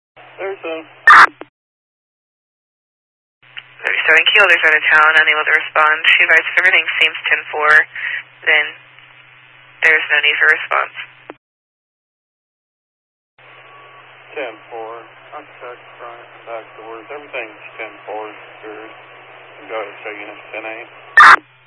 There's a 37 Kilo, there's out of town, unable to respond. She advised if everything seems 10-4, then there's no need for response. 10-4. Contact front and back doors. Everything's 10-4 secured. Go ahead, show units 10-8.